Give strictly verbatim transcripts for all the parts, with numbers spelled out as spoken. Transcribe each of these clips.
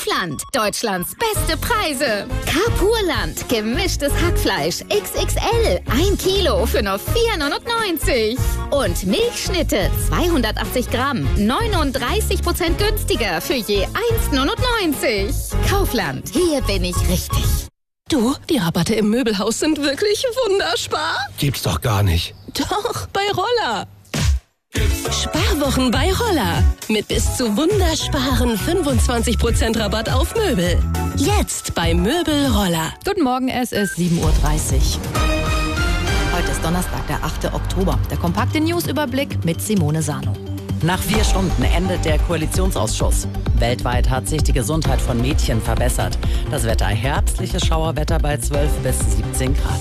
Kaufland. Deutschlands beste Preise. Carpurland. Gemischtes Hackfleisch. X X L. Ein Kilo für nur vier neunundneunzig. Und Milchschnitte. zweihundertachtzig Gramm. neununddreißig Prozent günstiger für je eins neunundneunzig. Kaufland. Hier bin ich richtig. Du, die Rabatte im Möbelhaus sind wirklich wunderspar. Gibt's doch gar nicht. Doch, bei Roller. Sparwochen bei Roller. Mit bis zu wundersparen fünfundzwanzig Prozent Rabatt auf Möbel. Jetzt bei Möbel Roller. Guten Morgen, es ist sieben Uhr dreißig. Heute ist Donnerstag, der achte Oktober. Der kompakte Newsüberblick mit Simone Sano. Nach vier Stunden endet der Koalitionsausschuss. Weltweit hat sich die Gesundheit von Mädchen verbessert. Das Wetter herbstliches Schauerwetter bei zwölf bis siebzehn Grad.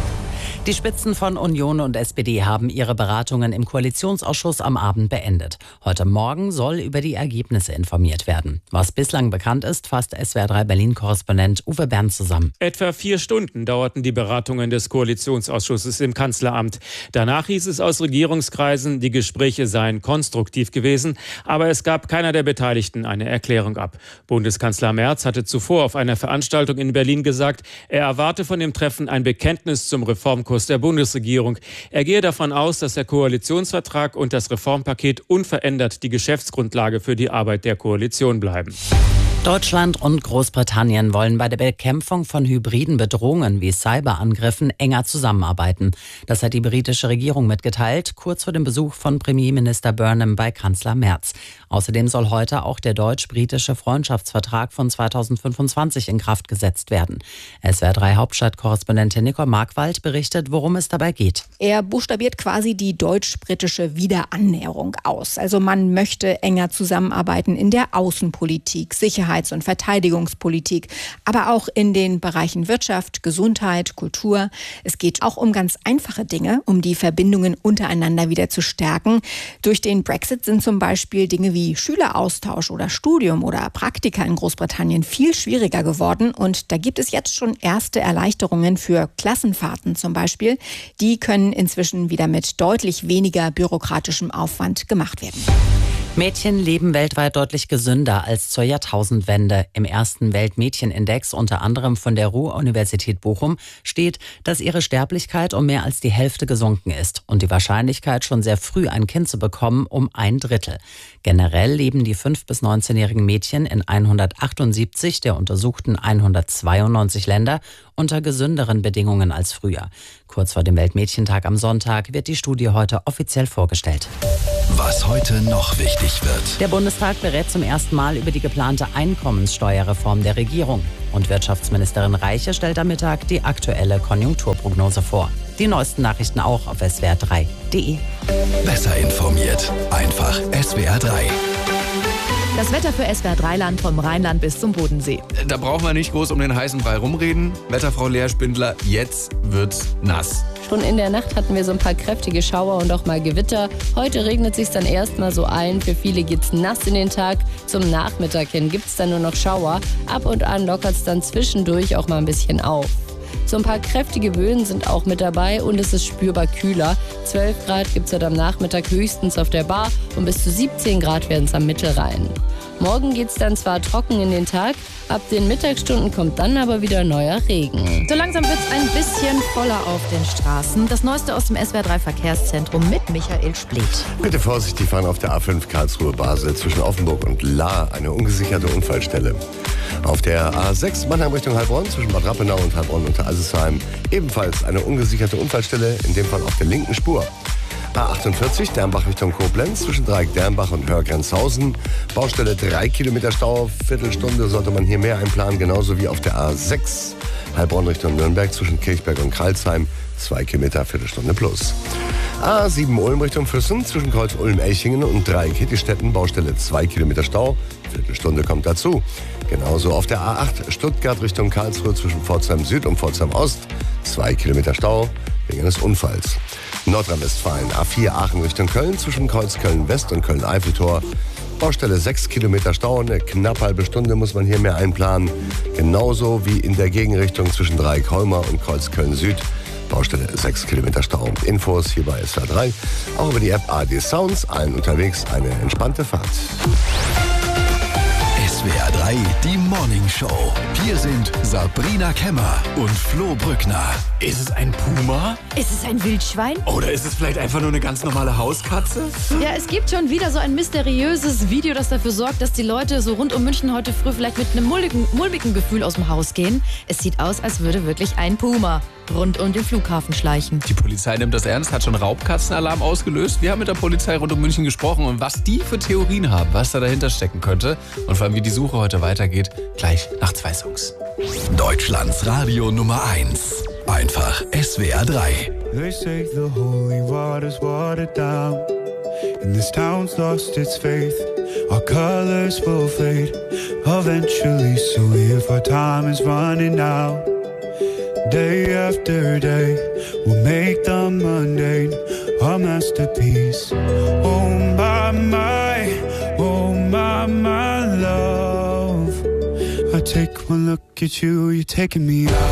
Die Spitzen von Union und S P D haben ihre Beratungen im Koalitionsausschuss am Abend beendet. Heute Morgen soll über die Ergebnisse informiert werden. Was bislang bekannt ist, fasst S W R drei Berlin-Korrespondent Uwe Bern zusammen. Etwa vier Stunden dauerten die Beratungen des Koalitionsausschusses im Kanzleramt. Danach hieß es aus Regierungskreisen, die Gespräche seien konstruktiv gewesen, aber es gab keiner der Beteiligten eine Erklärung ab. Bundeskanzler Merz hatte zuvor auf einer Veranstaltung in Berlin gesagt, er erwarte von dem Treffen ein Bekenntnis zum Reformkurs der Bundesregierung. Er gehe davon aus, dass der Koalitionsvertrag und das Reformpaket unverändert die Geschäftsgrundlage für die Arbeit der Koalition bleiben. Deutschland und Großbritannien wollen bei der Bekämpfung von hybriden Bedrohungen wie Cyberangriffen enger zusammenarbeiten. Das hat die britische Regierung mitgeteilt, kurz vor dem Besuch von Premierminister Burnham bei Kanzler Merz. Außerdem soll heute auch der deutsch-britische Freundschaftsvertrag von zweitausendfünfundzwanzig in Kraft gesetzt werden. S W R drei Hauptstadtkorrespondentin Nicole Markwald berichtet, worum es dabei geht. Er buchstabiert quasi die deutsch-britische Wiederannäherung aus. Also man möchte enger zusammenarbeiten in der Außenpolitik, Sicherheit und Verteidigungspolitik, aber auch in den Bereichen Wirtschaft, Gesundheit, Kultur. Es geht auch um ganz einfache Dinge, um die Verbindungen untereinander wieder zu stärken. Durch den Brexit sind zum Beispiel Dinge wie Schüleraustausch oder Studium oder Praktika in Großbritannien viel schwieriger geworden. Und da gibt es jetzt schon erste Erleichterungen für Klassenfahrten zum Beispiel. Die können inzwischen wieder mit deutlich weniger bürokratischem Aufwand gemacht werden. Mädchen leben weltweit deutlich gesünder als zur Jahrtausendwende. Im ersten Weltmädchenindex, unter anderem von der Ruhr-Universität Bochum, steht, dass ihre Sterblichkeit um mehr als die Hälfte gesunken ist und die Wahrscheinlichkeit, schon sehr früh ein Kind zu bekommen, um ein Drittel. Generell leben die fünf- bis neunzehnjährigen Mädchen in hundertachtundsiebzig der untersuchten hundertzweiundneunzig Länder unter gesünderen Bedingungen als früher. Kurz vor dem Weltmädchentag am Sonntag wird die Studie heute offiziell vorgestellt. Was heute noch wichtig wird. Der Bundestag berät zum ersten Mal über die geplante Einkommenssteuerreform der Regierung. Und Wirtschaftsministerin Reiche stellt am Mittag die aktuelle Konjunkturprognose vor. Die neuesten Nachrichten auch auf S W R drei punkt de. Besser informiert. Einfach S W R drei. Das Wetter für S W R drei Land vom Rheinland bis zum Bodensee. Da brauchen wir nicht groß um den heißen Brei rumreden. Wetterfrau Lea Spindler, jetzt wird's nass. Schon in der Nacht hatten wir so ein paar kräftige Schauer und auch mal Gewitter. Heute regnet es sich dann erstmal so ein. Für viele geht's nass in den Tag. Zum Nachmittag hin gibt's dann nur noch Schauer. Ab und an lockert es dann zwischendurch auch mal ein bisschen auf. So ein paar kräftige Böen sind auch mit dabei und es ist spürbar kühler. zwölf Grad gibt es heute am Nachmittag höchstens auf der Bar und bis zu siebzehn Grad werden es am Mittelrhein. Morgen geht es dann zwar trocken in den Tag, ab den Mittagsstunden kommt dann aber wieder neuer Regen. So langsam wird es ein bisschen voller auf den Straßen. Das Neueste aus dem S W R drei Verkehrszentrum mit Michael Splet. Bitte vorsichtig fahren auf der A fünf Karlsruhe-Basel zwischen Offenburg und Lahr, eine ungesicherte Unfallstelle. Auf der A sechs Mannheim Richtung Heilbronn zwischen Bad Rappenau und Heilbronn unter Alzesheim ebenfalls eine ungesicherte Unfallstelle, in dem Fall auf der linken Spur. A achtundvierzig Dernbach Richtung Koblenz zwischen Dreieck Dernbach und Hörgrenzhausen. Baustelle drei Kilometer Stau, Viertelstunde sollte man hier mehr einplanen, genauso wie auf der A sechs Heilbronn Richtung Nürnberg zwischen Kirchberg und Kralsheim, zwei Kilometer, Viertelstunde plus. A sieben Ulm Richtung Füssen zwischen Kreuz Ulm-Elchingen und Dreieck Hittistetten, Baustelle zwei Kilometer Stau, Viertelstunde kommt dazu. Genauso auf der A acht Stuttgart Richtung Karlsruhe zwischen Pforzheim Süd und Pforzheim Ost, zwei Kilometer Stau wegen eines Unfalls. Nordrhein-Westfalen A vier Aachen Richtung Köln zwischen Kreuz Köln-West und Köln-Eiffeltor. Baustelle sechs Kilometer Stau, eine knapp halbe Stunde muss man hier mehr einplanen. Genauso wie in der Gegenrichtung zwischen Dreieck Holmer und Kreuz Köln-Süd. Baustelle sechs Kilometer Stau. Infos hier bei S W R drei. Auch über die App A R D Sounds. Allen unterwegs eine entspannte Fahrt. S W R drei Die Morning Show. Hier sind Sabrina Kemmer und Flo Brückner. Ist es ein Puma? Ist es ein Wildschwein? Oder ist es vielleicht einfach nur eine ganz normale Hauskatze? Ja, es gibt schon wieder so ein mysteriöses Video, das dafür sorgt, dass die Leute so rund um München heute früh vielleicht mit einem mulmigen, mulmigen Gefühl aus dem Haus gehen. Es sieht aus, als würde wirklich ein Puma rund um den Flughafen schleichen. Die Polizei nimmt das ernst, hat schon Raubkatzenalarm ausgelöst. Wir haben mit der Polizei rund um München gesprochen und was die für Theorien haben, was da dahinter stecken könnte und vor allem wie die Suche heute weitergeht, gleich nach zwei Songs. Deutschlands Radio Nummer eins. Einfach S W R drei. They say the holy water's watered down and this town's lost its faith. Our colors will fade eventually, so if our time is running out, day after day we'll make the mundane our masterpiece. Oh my, my, oh my, my love, I take one look at you, you're taking me out.